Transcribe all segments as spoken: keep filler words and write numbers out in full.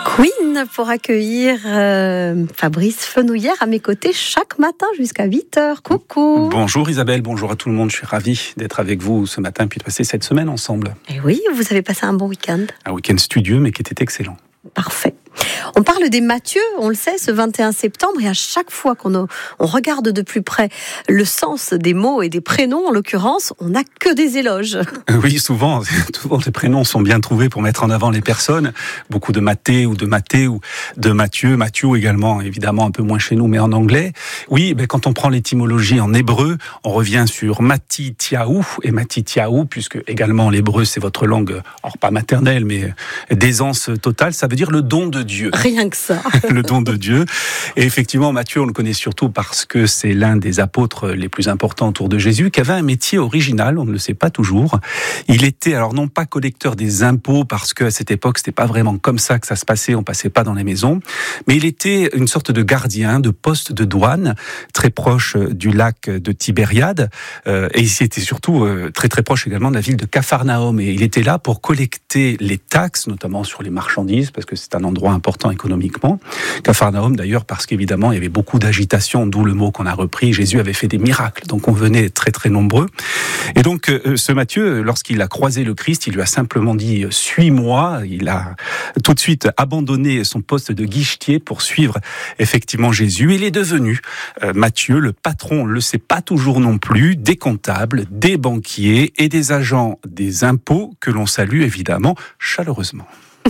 Queen pour accueillir euh, Fabrice Fenouillère à mes côtés chaque matin jusqu'à huit heures. Coucou. Bonjour Isabelle, bonjour à tout le monde. Je suis ravi d'être avec vous ce matin puis de passer cette semaine ensemble. Et oui, vous avez passé un bon week-end. Un week-end studieux mais qui était excellent. Parfait. On parle des Matthieu, on le sait, ce vingt et un septembre, et à chaque fois qu'on on regarde de plus près le sens des mots et des prénoms, en l'occurrence, on n'a que des éloges. Oui, souvent, souvent les prénoms sont bien trouvés pour mettre en avant les personnes. Beaucoup de Mathé ou de Mathé ou de Mathieu, Mathieu également, évidemment un peu moins chez nous, mais en anglais. Oui, ben quand on prend l'étymologie en hébreu, on revient sur Matityahu et Matityahu, puisque également l'hébreu c'est votre langue, alors pas maternelle, mais d'aisance totale. Ça veut dire le don de Dieu. Rien que ça. Le don de Dieu. Et effectivement, Matthieu, on le connaît surtout parce que c'est l'un des apôtres les plus importants autour de Jésus, qui avait un métier original, on ne le sait pas toujours. Il était, alors non pas collecteur des impôts, parce qu'à cette époque, c'était pas vraiment comme ça que ça se passait, on passait pas dans les maisons, mais il était une sorte de gardien de poste de douane, très proche du lac de Tibériade, euh, et il était surtout euh, très très proche également de la ville de Capharnaüm, et il était là pour collecter les taxes, notamment sur les marchandises, parce que c'est un endroit important économiquement. Capharnaüm d'ailleurs parce qu'évidemment il y avait beaucoup d'agitation, d'où le mot qu'on a repris, Jésus avait fait des miracles, donc on venait très très nombreux. Et donc euh, ce Matthieu, lorsqu'il a croisé le Christ, il lui a simplement dit « suis-moi », il a tout de suite abandonné son poste de guichetier pour suivre effectivement Jésus. Il est devenu euh, Matthieu, le patron, on ne le sait pas toujours non plus, des comptables, des banquiers et des agents des impôts que l'on salue évidemment chaleureusement.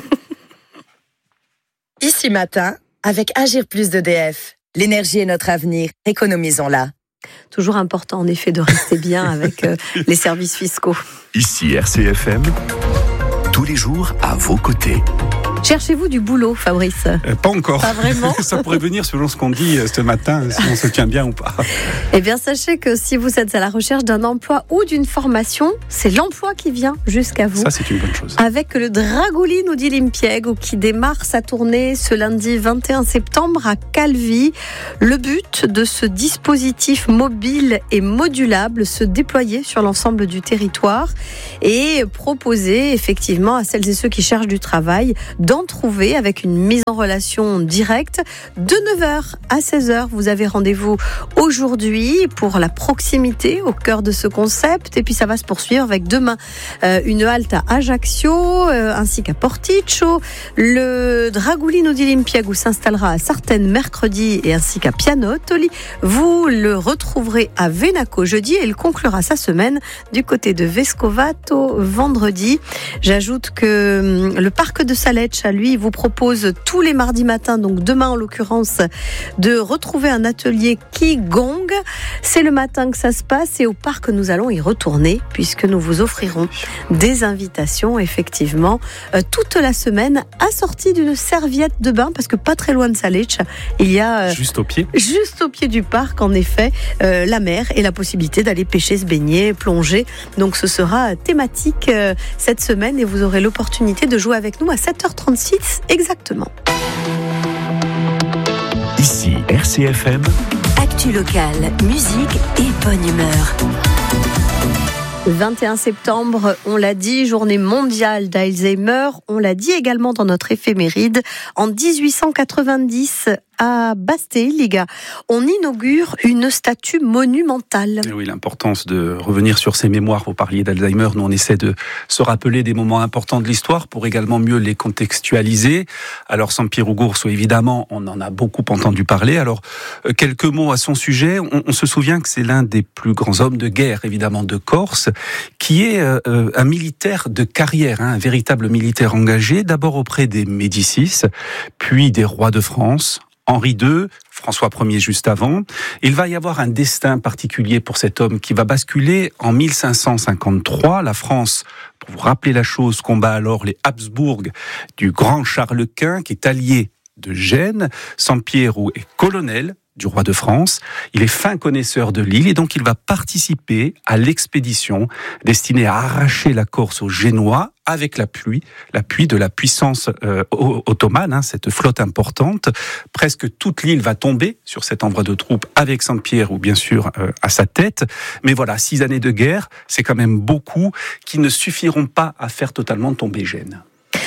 Ici matin, avec Agir Plus d'E D F. L'énergie est notre avenir, économisons-la. Toujours important en effet de rester bien avec euh, les services fiscaux. Ici R C F M, tous les jours à vos côtés. Cherchez-vous du boulot, Fabrice ? euh, Pas encore. Pas vraiment. Ça pourrait venir selon ce qu'on dit ce matin, si on se tient bien ou pas. Eh bien, sachez que si vous êtes à la recherche d'un emploi ou d'une formation, c'est l'emploi qui vient jusqu'à vous. Ça, c'est une bonne chose. Avec le Dragouli, nous dit Limpiègue, qui démarre sa tournée ce lundi vingt et un septembre à Calvi. Le but de ce dispositif mobile et modulable, se déployer sur l'ensemble du territoire et proposer effectivement à celles et ceux qui cherchent du travail d'en trouver avec une mise en relation directe. De neuf heures à seize heures, vous avez rendez-vous aujourd'hui pour la proximité au cœur de ce concept. Et puis ça va se poursuivre avec demain euh, une halte à Ajaccio euh, ainsi qu'à Porticcio. Le Dragouli nous dit Limpiègue où s'installera à Sartène mercredi et ainsi qu'à Pianottoli. Vous le retrouverez à Venaco jeudi et il conclura sa semaine du côté de Vescovato vendredi. J'ajoute que le parc de Saletch à lui, il vous propose tous les mardis matins, donc demain en l'occurrence, de retrouver un atelier qui gong. C'est le matin que ça se passe et au parc nous allons y retourner puisque nous vous offrirons des invitations effectivement euh, toute la semaine assorties d'une serviette de bain parce que pas très loin de Saletch, il y a euh, juste au pied, juste au pied du parc en effet euh, la mer et la possibilité d'aller pêcher, se baigner, plonger. Donc ce sera thématique euh, cette semaine et vous aurez l'opportunité de jouer avec nous à sept heures trente-six exactement. Ici R C F M. Actu locale, musique et bonne humeur. vingt et un septembre, on l'a dit, journée mondiale d'Alzheimer. On l'a dit également dans notre éphéméride. En dix-huit cent quatre-vingt-dix, à Bastille, les gars, on inaugure une statue monumentale. Et oui, l'importance de revenir sur ces mémoires. Vous parliez d'Alzheimer, nous on essaie de se rappeler des moments importants de l'histoire pour également mieux les contextualiser. Alors Sampiero Urso, évidemment, on en a beaucoup entendu parler. Alors quelques mots à son sujet. On, on se souvient que c'est l'un des plus grands hommes de guerre, évidemment, de Corse, qui est euh, un militaire de carrière, hein, un véritable militaire engagé, d'abord auprès des Médicis, puis des rois de France, Henri deux, François Ier juste avant. Il va y avoir un destin particulier pour cet homme qui va basculer en mille cinq cent cinquante-trois. La France, pour vous rappeler la chose, combat alors les Habsbourg du grand Charles Quint, qui est allié de Gênes. Sampiero est colonel du roi de France. Il est fin connaisseur de l'île et donc il va participer à l'expédition destinée à arracher la Corse aux Génois avec l'appui, l'appui de la puissance euh, ottomane, hein, cette flotte importante. Presque toute l'île va tomber sur cet envoi de troupes avec Sampiero, bien sûr, euh, à sa tête. Mais voilà, six années de guerre, c'est quand même beaucoup qui ne suffiront pas à faire totalement tomber Gênes.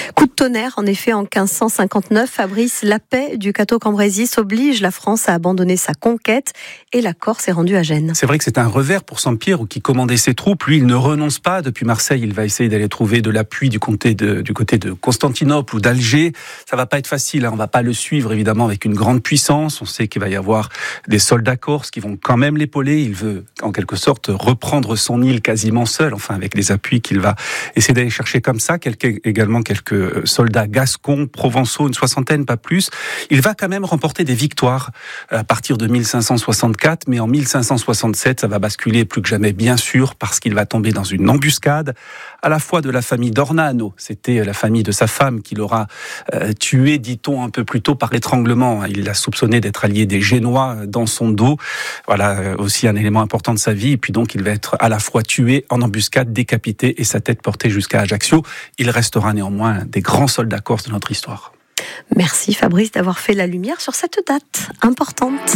Coup de tonnerre, en effet, en quinze cent cinquante-neuf, Fabrice, la paix du Cateau-Cambrésis oblige la France à abandonner sa conquête et la Corse est rendue à Gênes. C'est vrai que c'est un revers pour Sampiero qui commandait ses troupes. Lui, il ne renonce pas. Depuis Marseille, il va essayer d'aller trouver de l'appui du côté de, du côté de Constantinople ou d'Alger. Ça va pas être facile, hein. On va pas le suivre, évidemment, avec une grande puissance. On sait qu'il va y avoir des soldats corses qui vont quand même l'épauler. Il veut, en quelque sorte, reprendre son île quasiment seul, enfin, avec les appuis qu'il va essayer d'aller chercher comme ça. Quelques, également quelques soldats gascons, provençaux, une soixantaine, pas plus. Il va quand même remporter des victoires à partir de mille cinq cent soixante-quatre, mais en mille cinq cent soixante-sept, ça va basculer plus que jamais, bien sûr, parce qu'il va tomber dans une embuscade, à la fois de la famille d'Ornano, c'était la famille de sa femme qui l'aura euh, tué, dit-on, un peu plus tôt par étranglement. Il l'a soupçonné d'être allié des Génois dans son dos. Voilà, aussi un élément important de sa vie. Et puis donc, il va être à la fois tué en embuscade, décapité et sa tête portée jusqu'à Ajaccio. Il restera néanmoins des grands soldats corses de notre histoire. Merci Fabrice d'avoir fait la lumière sur cette date importante.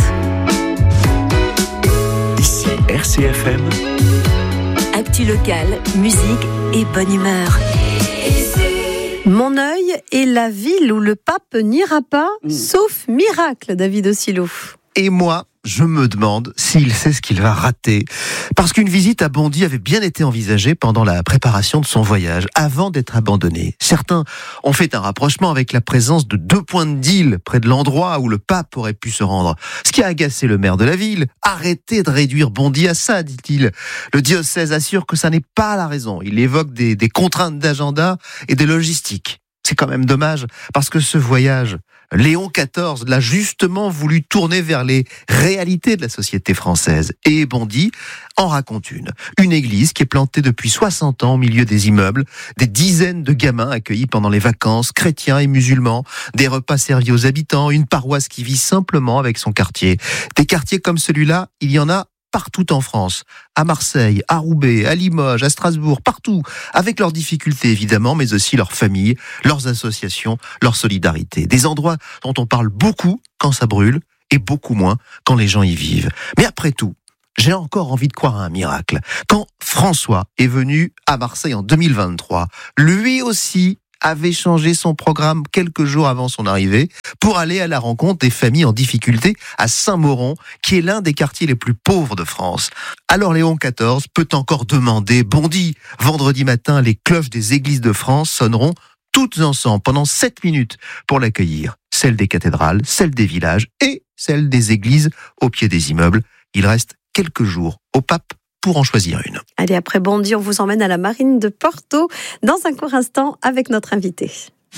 Ici R C F M. Actu locale, musique et bonne humeur. Mon œil est la ville où le pape n'ira pas, mmh. sauf miracle, David Osilo. Et moi, je me demande s'il sait ce qu'il va rater. Parce qu'une visite à Bondy avait bien été envisagée pendant la préparation de son voyage, avant d'être abandonné. Certains ont fait un rapprochement avec la présence de deux points de deal près de l'endroit où le pape aurait pu se rendre. Ce qui a agacé le maire de la ville. Arrêtez de réduire Bondy à ça, dit-il. Le diocèse assure que ça n'est pas la raison. Il évoque des, des contraintes d'agenda et de logistique. C'est quand même dommage, parce que ce voyage, Léon quatorze l'a justement voulu tourner vers les réalités de la société française. Et Bondy en raconte une. Une église qui est plantée depuis soixante ans au milieu des immeubles, des dizaines de gamins accueillis pendant les vacances, chrétiens et musulmans, des repas servis aux habitants, une paroisse qui vit simplement avec son quartier. Des quartiers comme celui-là, il y en a partout en France, à Marseille, à Roubaix, à Limoges, à Strasbourg, partout, avec leurs difficultés évidemment, mais aussi leurs familles, leurs associations, leur solidarité. Des endroits dont on parle beaucoup quand ça brûle, et beaucoup moins quand les gens y vivent. Mais après tout, j'ai encore envie de croire à un miracle. Quand François est venu à Marseille en deux mille vingt-trois, lui aussi avait changé son programme quelques jours avant son arrivée pour aller à la rencontre des familles en difficulté à Saint-Mauron, qui est l'un des quartiers les plus pauvres de France. Alors Léon quatorze peut encore demander Bondy. Vendredi matin, les cloches des églises de France sonneront toutes ensemble pendant sept minutes pour l'accueillir. Celles des cathédrales, celles des villages et celles des églises au pied des immeubles. Il reste quelques jours au pape pour en choisir une. Allez, après Bondy, on vous emmène à la marine de Porto dans un court instant avec notre invité.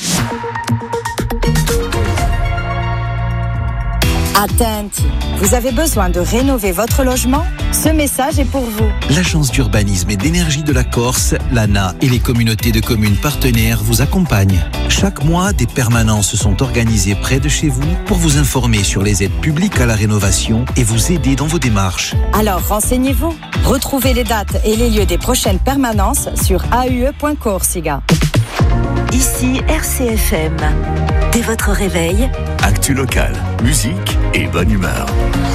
Attenti, vous avez besoin de rénover votre logement ? Ce message est pour vous. L'Agence d'urbanisme et d'énergie de la Corse, l'A N A et les communautés de communes partenaires vous accompagnent. Chaque mois, des permanences sont organisées près de chez vous pour vous informer sur les aides publiques à la rénovation et vous aider dans vos démarches. Alors renseignez-vous. Retrouvez les dates et les lieux des prochaines permanences sur a u e point corsica. Ici R C F M. Dès votre réveil, Actu locale, musique et bonne humeur.